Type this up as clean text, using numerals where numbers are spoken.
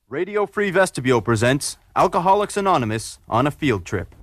Radio Free Vestibule presents Alcoholics Anonymous on a field trip.